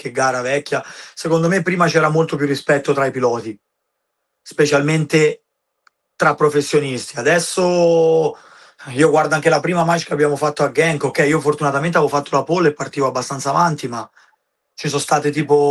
qualche gara vecchia, secondo me prima c'era molto più rispetto tra i piloti, specialmente tra professionisti. Adesso io guardo anche la prima match che abbiamo fatto a Genk, ok, io fortunatamente avevo fatto la pole e partivo abbastanza avanti, ma ci sono state tipo